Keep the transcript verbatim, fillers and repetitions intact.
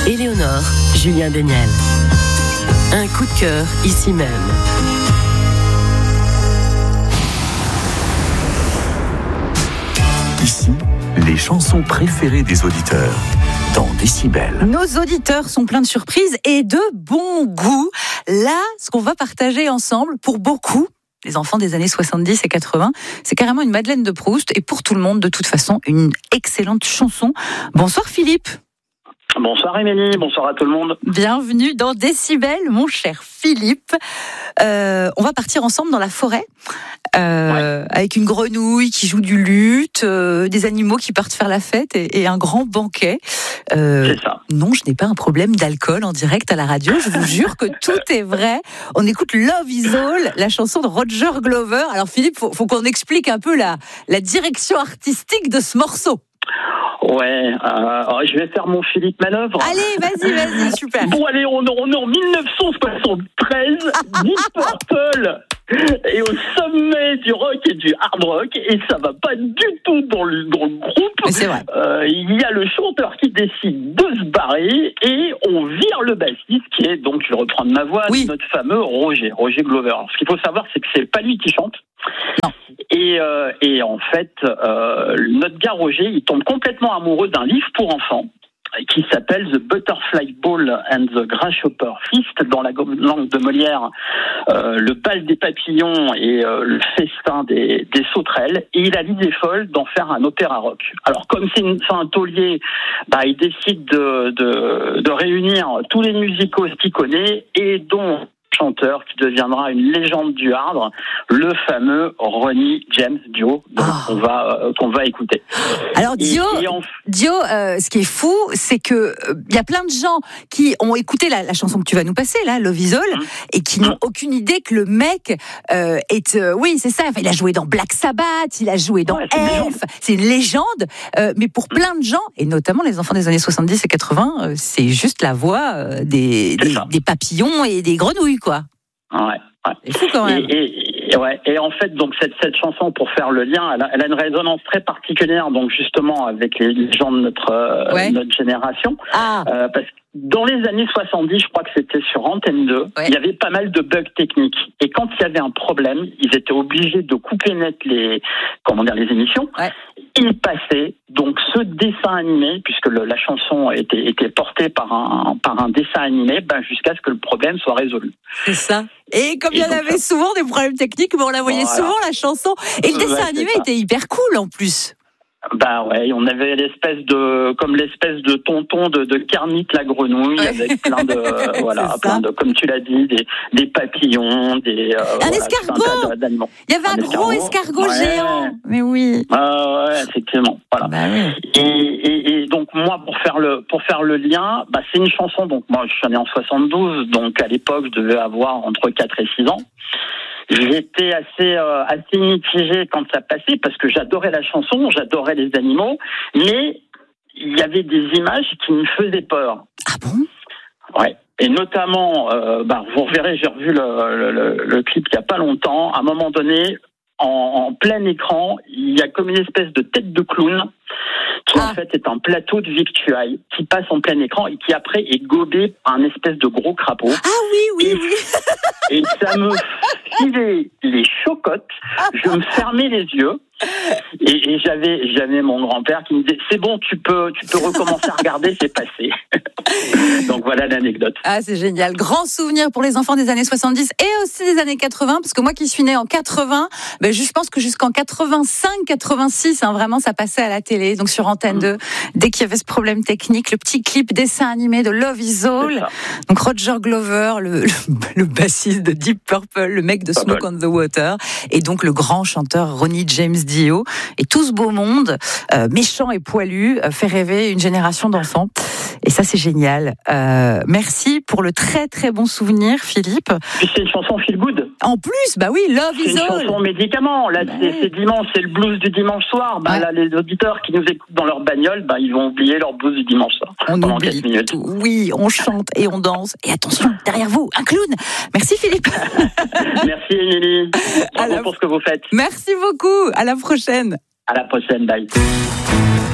Éléonore, Julien Deniel. Un coup de cœur ici même. Ici, les chansons préférées des auditeurs. Dans Décibel. Nos auditeurs sont pleins de surprises et de bon goût. Là, ce qu'on va partager ensemble, pour beaucoup, les enfants des années soixante-dix et quatre-vingts, c'est carrément une Madeleine de Proust et pour tout le monde, de toute façon, une excellente chanson. Bonsoir Philippe. Bonsoir Émilie, bonsoir à tout le monde. Bienvenue dans Décibel, mon cher Philippe. Euh, on va partir ensemble dans la forêt, euh, ouais. avec une grenouille qui joue du luth, euh, des animaux qui partent faire la fête et, et un grand banquet. Euh, C'est ça. Non, je n'ai pas un problème d'alcool en direct à la radio, je vous jure que tout est vrai. On écoute Love Is All, la chanson de Roger Glover. Alors Philippe, faut, faut qu'on explique un peu la, la direction artistique de ce morceau. Ouais, euh, je vais faire mon Philippe Manœuvre. Allez, vas-y, vas-y, super. Bon, allez, on, on est en dix-neuf cent soixante-treize, Deep Purple est au sommet du rock et du hard rock, et ça va pas du tout dans le, dans le groupe. Mais c'est vrai. Euh, il y a le chanteur qui décide de se barrer, et on vire le bassiste, qui est donc, je vais reprendre ma voix, oui. notre fameux Roger, Roger Glover. Alors, ce qu'il faut savoir, c'est que c'est pas lui qui chante. Non. Et, euh, et en fait, euh, notre gars Roger, il tombe complètement amoureux d'un livre pour enfants qui s'appelle The Butterfly Ball and the Grasshopper Feast, dans la langue de Molière, euh, le bal des papillons et euh, le festin des, des sauterelles. Et il a l'idée folle d'en faire un opéra rock. Alors, comme c'est, une, c'est un taulier, bah, il décide de, de, de réunir tous les musicos qu'il connaît, et dont chanteur qui deviendra une légende du hard, le fameux Ronnie James Dio, donc oh. qu'on va euh, qu'on va écouter. Alors Dio, et, et en... Dio, euh, ce qui est fou, c'est que il euh, y a plein de gens qui ont écouté la, la chanson que tu vas nous passer là, Love Is All, mmh. et qui n'ont mmh. aucune idée que le mec euh, est, euh, oui, c'est ça. Il a joué dans Black Sabbath, il a joué dans ouais, Elf, c'est une légende. Euh, mais pour plein de gens, et notamment les enfants des années soixante-dix et quatre-vingts, euh, c'est juste la voix euh, des, des, des papillons et des grenouilles, quoi. Ouais, ouais. C'est fou quand même. Et, et, et, ouais, et en fait, donc cette, cette chanson, pour faire le lien, elle a, elle a une résonance très particulière, donc justement avec les, les gens de notre, euh, ouais. notre génération. Ah. Euh, parce que dans les années soixante-dix, je crois que c'était sur Antenne deux, ouais. il y avait pas mal de bugs techniques. Et quand il y avait un problème, ils étaient obligés de couper net les, comment dire, les émissions. Ouais. Ils passaient donc ce dessin animé, puisque le, la chanson était, était portée par un, par un dessin animé, ben jusqu'à ce que le problème soit résolu. C'est ça. Et comme il y en avait ça... souvent des problèmes techniques, mais on la voyait voilà. souvent la chanson. Et le dessin ouais, animé était hyper cool en plus. Bah ouais, on avait l'espèce de, comme l'espèce de tonton de, de Kermit la grenouille, ouais. avec plein de, euh, voilà, plein de, comme tu l'as dit, des, des papillons, des. Euh, un voilà, escargot. Il y avait un, un gros escargot, escargot ouais. géant. Mais oui. Ah ouais, effectivement. Voilà. Bah oui. Et, et, et donc moi, pour faire le, pour faire le lien, bah c'est une chanson. Donc moi, je suis né en soixante-douze, donc à l'époque, je devais avoir entre quatre et six ans. J'étais assez euh, assez mitigé quand ça passait parce que j'adorais la chanson, j'adorais les animaux, mais il y avait des images qui me faisaient peur. Ah bon ? Ouais. Et notamment, euh, bah, vous reverrez, j'ai revu le, le, le clip il y a pas longtemps. À un moment donné, en, en plein écran, il y a comme une espèce de tête de clown qui ah. en fait est un plateau de victuailles qui passe en plein écran et qui après est gobé par un espèce de gros crapaud. Ah oui, oui, et, oui. Et ça me filait les chocottes, je me fermais les yeux. Et, et j'avais, j'avais mon grand-père qui me disait c'est bon, tu peux, tu peux recommencer à regarder, c'est passé. Donc voilà l'anecdote. Ah, c'est génial. Grand souvenir pour les enfants des années soixante-dix et aussi des années quatre-vingts, parce que moi qui suis née en quatre-vingts, ben je pense que jusqu'en quatre-vingt-cinq quatre-vingt-six, hein, vraiment ça passait à la télé, donc sur Antenne deux, dès qu'il y avait ce problème technique, le petit clip dessin animé de Love Is All. Donc Roger Glover, le, le, le bassiste de Deep Purple, le mec de Smoke on the Water, et donc le grand chanteur Ronnie James Dio, et tout ce beau monde, euh, méchant et poilu, euh, fait rêver une génération d'enfants. Et ça, c'est génial. Euh, merci pour le très très bon souvenir, Philippe. Puis c'est une chanson feel good. En plus, bah oui, Love c'est Is All. C'est une chanson médicament. Là, ouais. c'est, c'est dimanche, c'est le blues du dimanche soir. Bah ouais. Là, les auditeurs qui nous écoutent dans leur bagnole, bah ils vont oublier leur blues du dimanche soir. On oublie tout. Oui, on chante et on danse. Et attention, derrière vous, un clown. Merci Philippe. Merci Émilie. Bravo la... pour ce que vous faites. Merci beaucoup. À la prochaine. À la prochaine. Bye.